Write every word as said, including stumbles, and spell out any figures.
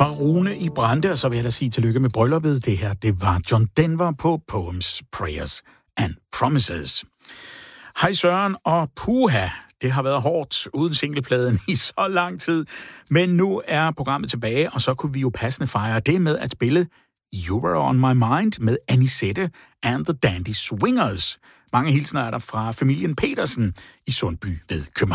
Fra Rune i Brande, og så vil jeg da sige tillykke med brylluppet. Det her, det var John Denver på Poems, Prayers and Promises. Hej Søren og puha, det har været hårdt uden singlepladen i så lang tid. Men nu er programmet tilbage, og så kunne vi jo passende fejre det med at spille You Were On My Mind med Anisette and the Dandy Swingers. Mange hilsner er der fra familien Petersen i Sundby ved København.